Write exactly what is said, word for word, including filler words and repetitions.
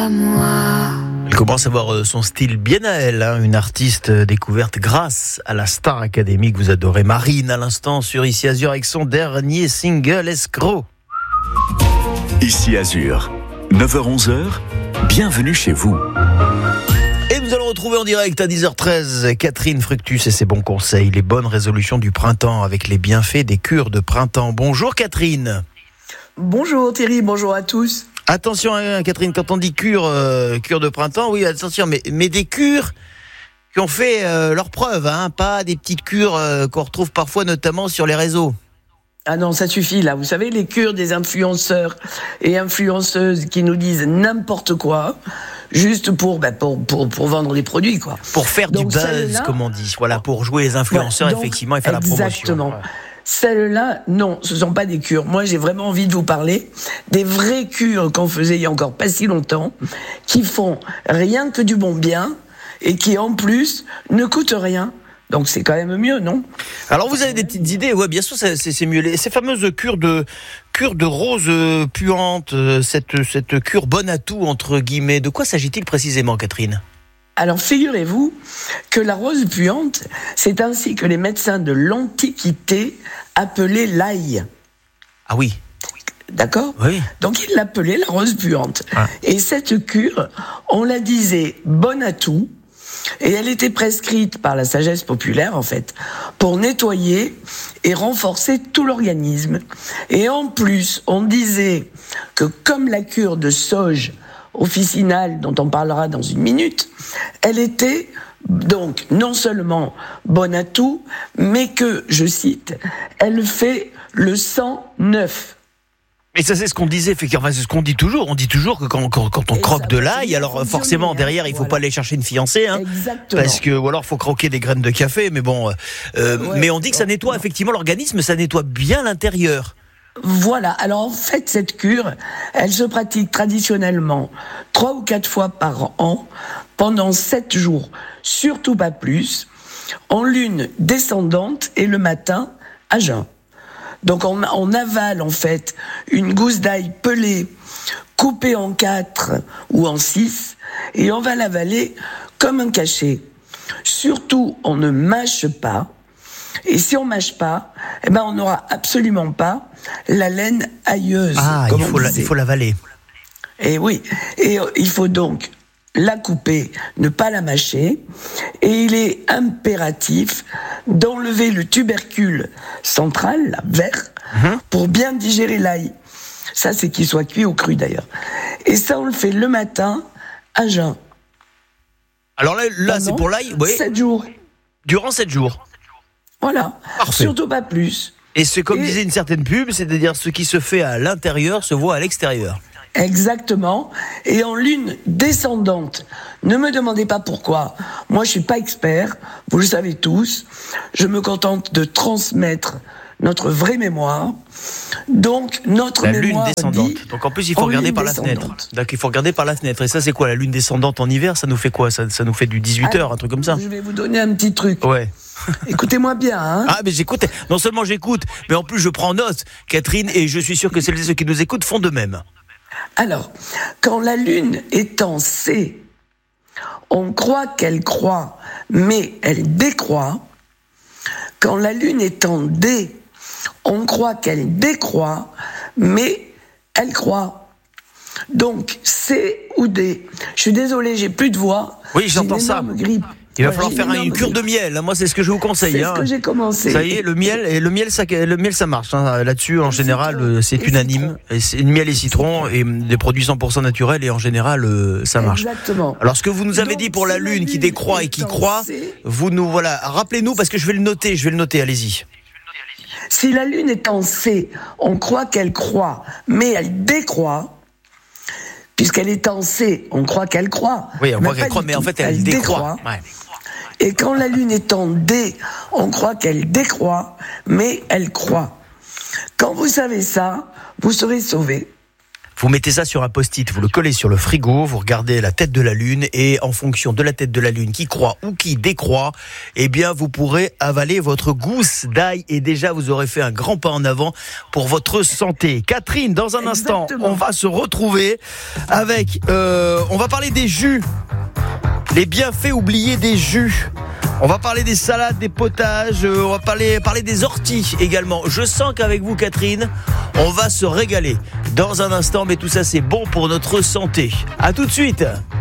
à moi. Elle commence à avoir son style bien à elle, hein, une artiste découverte grâce à la Star Academy que vous adorez. Marine, à l'instant, sur Ici Azur avec son dernier single, Escroc. Ici Azur, neuf heures onze, bienvenue chez vous. Et nous allons retrouver en direct à dix heures treize Catherine Fructus et ses bons conseils, les bonnes résolutions du printemps avec les bienfaits des cures de printemps. Bonjour Catherine. Bonjour Thierry, bonjour à tous. Attention hein, Catherine, quand on dit cure, euh, cure de printemps, oui attention, mais, mais des cures qui ont fait euh, leurs preuves, hein, pas des petites cures euh, qu'on retrouve parfois notamment sur les réseaux. Ah non, ça suffit là. Vous savez, les cures des influenceurs et influenceuses qui nous disent n'importe quoi, juste pour, bah, pour, pour, pour vendre des produits, quoi. Pour faire donc, du buzz, comme on dit. Voilà, pour jouer les influenceurs, ouais, donc, effectivement, et faire exactement. la promotion. Exactement. Celles-là, non, ce ne sont pas des cures. Moi, j'ai vraiment envie de vous parler des vraies cures qu'on faisait il y a encore pas si longtemps, qui font rien que du bon bien et qui, en plus, ne coûtent rien. Donc c'est quand même mieux, non ? Alors vous avez des petites idées ? Ouais, bien sûr, c'est, c'est mieux. Les, ces fameuses cures de cures de rose puante, cette cette cure bonne à tout entre guillemets. De quoi s'agit-il précisément, Catherine ? Alors figurez-vous que la rose puante, c'est ainsi que les médecins de l'Antiquité appelaient l'ail. Ah oui. D'accord ? Oui. Donc ils l'appelaient la rose puante. Ah. Et cette cure, on la disait bonne à tout. Et elle était prescrite par la sagesse populaire, en fait, pour nettoyer et renforcer tout l'organisme. Et en plus, on disait que comme la cure de sauge officinale, dont on parlera dans une minute, elle était donc non seulement bonne à tout, mais que, je cite, elle fait le sang neuf. Et ça, c'est ce qu'on disait, effectivement, c'est ce qu'on dit toujours. On dit toujours que quand, quand, quand on croque de l'ail, alors forcément, derrière, il faut voilà. pas aller chercher une fiancée, hein. Exactement. Parce que, ou alors, il faut croquer des graines de café, mais bon, euh, ouais, mais on dit que ça nettoie, effectivement, l'organisme, ça nettoie bien l'intérieur. Voilà. Alors, en fait, cette cure, elle se pratique traditionnellement trois ou quatre fois par an, pendant sept jours. Surtout pas plus, en lune descendante et le matin à jeun. Donc on, on avale en fait une gousse d'ail pelée, coupée en quatre ou en six, et on va l'avaler comme un cachet. Surtout, on ne mâche pas, et si on mâche pas, eh ben on n'aura absolument pas la laine ailleuse. Ah, il faut, la, il faut l'avaler. Et oui, et il faut donc la couper, ne pas la mâcher, et il est impératif d'enlever le tubercule central, là, vert, mmh. pour bien digérer l'ail. Ça, c'est qu'il soit cuit ou cru d'ailleurs. Et ça, on le fait le matin à jeun. Alors là, là c'est pour l'ail, oui. sept jours. Durant sept jours. Voilà. Parfait. Surtout pas plus. Et c'est comme et... disait une certaine pub, c'est-à-dire ce qui se fait à l'intérieur se voit à l'extérieur. Exactement. Et en lune descendante, ne me demandez pas pourquoi. Moi, je suis pas expert. Vous le savez tous. Je me contente de transmettre notre vraie mémoire. Donc, notre la mémoire lune descendante. Dit, Donc, en plus, il faut regarder par descendante. la fenêtre. Donc, il faut regarder par la fenêtre. Et ça, c'est quoi, la lune descendante en hiver? Ça nous fait quoi? Ça, ça nous fait du dix-huit heures, un truc comme ça. Je vais vous donner un petit truc. Ouais. Écoutez-moi bien, hein. Ah, mais j'écoute. Non seulement j'écoute, mais en plus, je prends note, Catherine, et je suis sûr que celles et ceux qui nous écoutent font de même. Alors, quand la lune est en C, on croit qu'elle croît, mais elle décroît. Quand la lune est en D, on croit qu'elle décroît, mais elle croît. Donc, C ou D. Je suis désolé, j'ai plus de voix. Oui, j'entends ça. Grippe. Il va ouais, falloir faire une cure de miel. Moi, c'est ce que je vous conseille. C'est hein. ce que j'ai commencé. Ça y est, le miel, et le miel, ça, le miel, ça marche. Hein. Là-dessus, en général, citron. c'est et unanime. Et c'est miel et citron, et des produits cent pour cent naturels, et en général, ça marche. Exactement. Alors, ce que vous nous avez Donc, dit pour la lune, qui décroît et qui croît, vous nous voilà. Rappelez-nous, parce que je vais le noter. Je vais le noter. Allez-y. Si la lune est en C, on croit qu'elle croît, mais elle décroît. Puisqu'elle est en C, on croit qu'elle croît. Oui, on croit qu'elle croît, mais en fait, elle, elle décroît. décroît. Ouais. Et quand la lune est en D, on croit qu'elle décroît, mais elle croît. Quand vous savez ça, vous serez sauvé. Vous mettez ça sur un post-it, vous le collez sur le frigo, vous regardez la tête de la lune et en fonction de la tête de la lune qui croît ou qui décroît, eh bien vous pourrez avaler votre gousse d'ail et déjà vous aurez fait un grand pas en avant pour votre santé. Catherine, dans un instant, Exactement. on va se retrouver avec, euh, on va parler des jus, les bienfaits oubliés des jus. On va parler des salades, des potages, euh, on va parler, parler des orties également. Je sens qu'avec vous, Catherine, on va se régaler dans un instant, mais tout ça, c'est bon pour notre santé. À tout de suite.